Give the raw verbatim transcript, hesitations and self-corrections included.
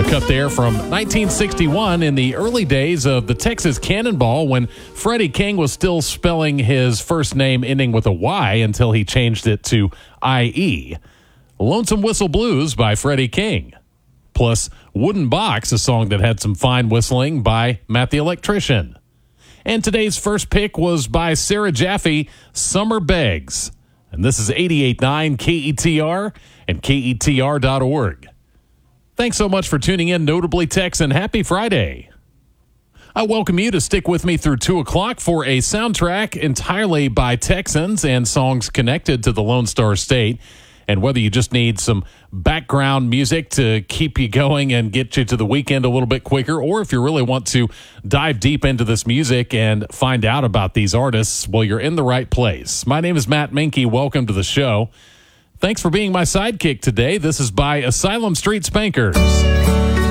cut there from nineteen sixty-one in the early days of the Texas Cannonball when Freddie King was still spelling his first name ending with a Y until he changed it to I E. Lonesome Whistle Blues by Freddie King. Plus Wooden Box, a song that had some fine whistling by Matt the Electrician. And today's first pick was by Sarah Jaffe, Summer Begs. And this is eighty-eight point nine K E T R and K E T R dot org. Thanks so much for tuning in, Notably Texan. Happy Friday. I welcome you to stick with me through two o'clock for a soundtrack entirely by Texans and songs connected to the Lone Star State. And whether you just need some background music to keep you going and get you to the weekend a little bit quicker, or if you really want to dive deep into this music and find out about these artists, well, you're in the right place. My name is Matt Minke. Welcome to the show. Thanks for being my sidekick today. This is by Asylum Street Spankers.